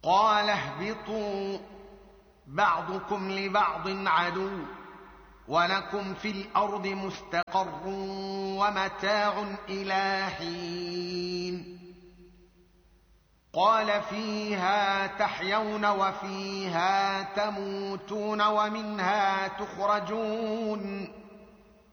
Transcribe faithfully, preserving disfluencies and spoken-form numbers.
قال اهبطوا بعضكم لبعض عدو ولكم في الأرض مستقر ومتاع إلى حين قال فيها تحيون وفيها تموتون ومنها تخرجون